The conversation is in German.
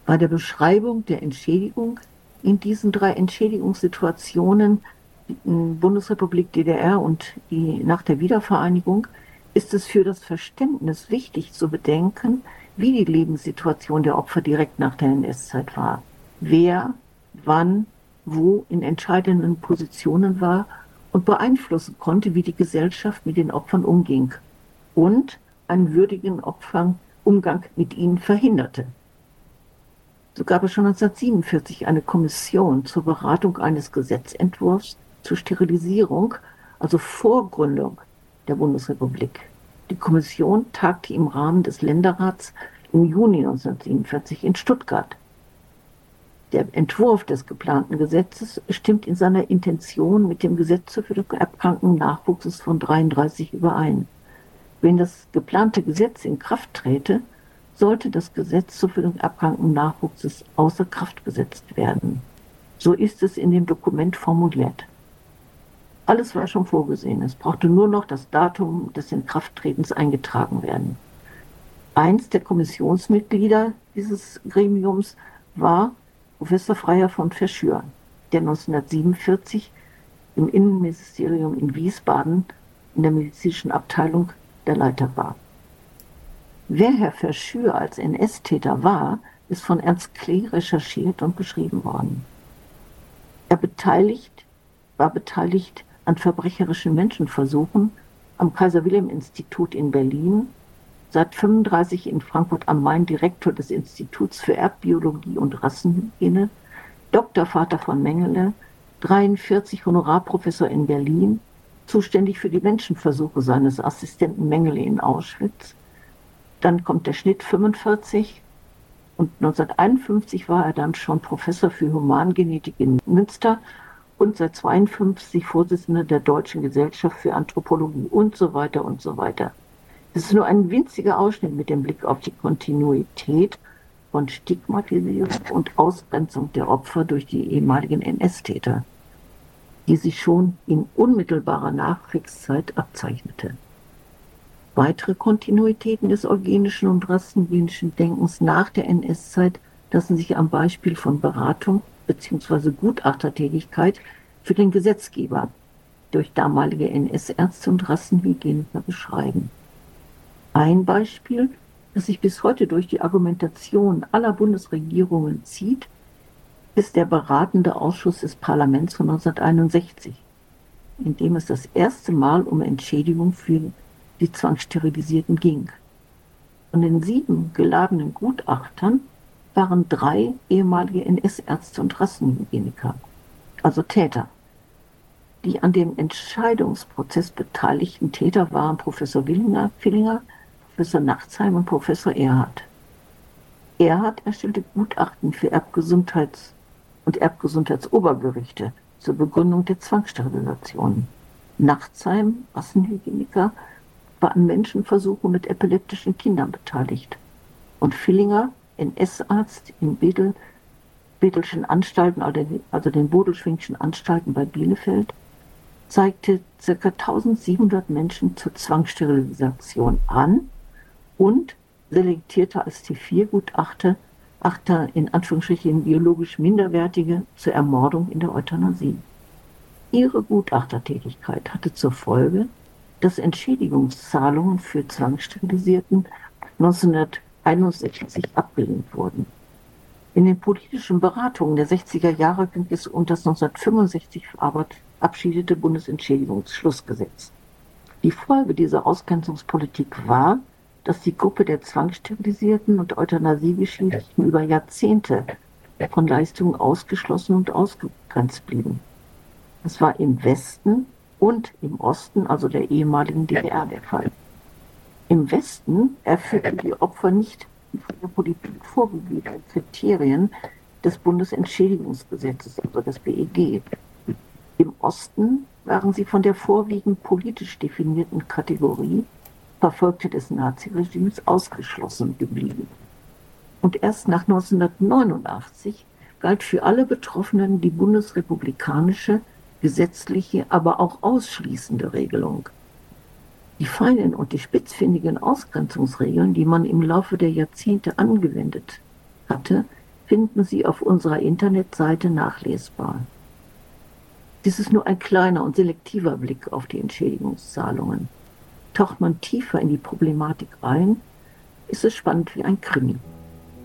Bei der Beschreibung der Entschädigung in diesen 3 Entschädigungssituationen, Bundesrepublik DDR und die nach der Wiedervereinigung, ist es für das Verständnis wichtig zu bedenken, wie die Lebenssituation der Opfer direkt nach der NS-Zeit war. Wer, wann, wo in entscheidenden Positionen war und beeinflussen konnte, wie die Gesellschaft mit den Opfern umging und einen würdigen Umgang mit ihnen verhinderte. So gab es schon 1947 eine Kommission zur Beratung eines Gesetzentwurfs zur Sterilisierung, also vor Gründung der Bundesrepublik. Die Kommission tagte im Rahmen des Länderrats im Juni 1947 in Stuttgart. Der Entwurf des geplanten Gesetzes stimmt in seiner Intention mit dem Gesetz zur Förderung erbkranken Nachwuchses von 1933 überein. Wenn das geplante Gesetz in Kraft träte, sollte das Gesetz zur Förderung erbkranken Nachwuchses außer Kraft gesetzt werden. So ist es in dem Dokument formuliert. Alles war schon vorgesehen. Es brauchte nur noch das Datum des Inkrafttretens eingetragen werden. Eins der Kommissionsmitglieder dieses Gremiums war Professor Freiherr von Verschür, der 1947 im Innenministerium in Wiesbaden in der medizinischen Abteilung der Leiter war. Wer Herr Verschür als NS-Täter war, ist von Ernst Klee recherchiert und beschrieben worden. Er war beteiligt an verbrecherischen Menschenversuchen am Kaiser-Wilhelm-Institut in Berlin, seit 1935 in Frankfurt am Main Direktor des Instituts für Erbbiologie und Rassenhygiene, Doktorvater von Mengele, 1943 Honorarprofessor in Berlin, zuständig für die Menschenversuche seines Assistenten Mengele in Auschwitz. Dann kommt der Schnitt 1945 und 1951 war er dann schon Professor für Humangenetik in Münster und seit 1952 Vorsitzender der Deutschen Gesellschaft für Anthropologie und so weiter und so weiter. Es ist nur ein winziger Ausschnitt mit dem Blick auf die Kontinuität von Stigmatisierung und Ausgrenzung der Opfer durch die ehemaligen NS-Täter, die sich schon in unmittelbarer Nachkriegszeit abzeichnete. Weitere Kontinuitäten des eugenischen und rassenhygienischen Denkens nach der NS-Zeit lassen sich am Beispiel von Beratung bzw. Gutachtertätigkeit für den Gesetzgeber durch damalige NS-Ärzte und Rassenhygieniker beschreiben. Ein Beispiel, das sich bis heute durch die Argumentation aller Bundesregierungen zieht, ist der beratende Ausschuss des Parlaments von 1961, in dem es das erste Mal um Entschädigung für die Zwangssterilisierten ging. Von den 7 geladenen Gutachtern waren 3 ehemalige NS-Ärzte und Rassenhygieniker, also Täter. Die an dem Entscheidungsprozess beteiligten Täter waren Professor Villinger, Professor Nachtsheim und Professor Erhardt. Erhardt erstellte Gutachten für Erbgesundheits- und Erbgesundheitsobergerichte zur Begründung der Zwangssterilisation. Nachtsheim, Rassenhygieniker, war an Menschenversuchen mit epileptischen Kindern beteiligt. Und Villinger, NS-Arzt in Bedelschen Anstalten, also den Bodelschwingschen Anstalten bei Bielefeld, zeigte ca. 1700 Menschen zur Zwangssterilisation an und selektierte als T4-Gutachter in Anführungsstrichen biologisch Minderwertige zur Ermordung in der Euthanasie. Ihre Gutachtertätigkeit hatte zur Folge, dass Entschädigungszahlungen für Zwangssterilisierten 1961 abgelehnt wurden. In den politischen Beratungen der 60er Jahre ging es um das 1965 verabschiedete Bundesentschädigungsschlussgesetz. Die Folge dieser Ausgrenzungspolitik war, dass die Gruppe der Zwangssterilisierten und Euthanasiegeschädigten über Jahrzehnte von Leistungen ausgeschlossen und ausgegrenzt blieben. Das war im Westen und im Osten, also der ehemaligen DDR, der Fall. Im Westen erfüllten die Opfer nicht die von der Politik vorgegebenen Kriterien des Bundesentschädigungsgesetzes, also das BEG. Im Osten waren sie von der vorwiegend politisch definierten Kategorie Verfolgte des Naziregimes ausgeschlossen geblieben. Und erst nach 1989 galt für alle Betroffenen die bundesrepublikanische, gesetzliche, aber auch ausschließende Regelung. Die feinen und die spitzfindigen Ausgrenzungsregeln, die man im Laufe der Jahrzehnte angewendet hatte, finden Sie auf unserer Internetseite nachlesbar. Dies ist nur ein kleiner und selektiver Blick auf die Entschädigungszahlungen. Taucht man tiefer in die Problematik ein, ist es spannend wie ein Krimi.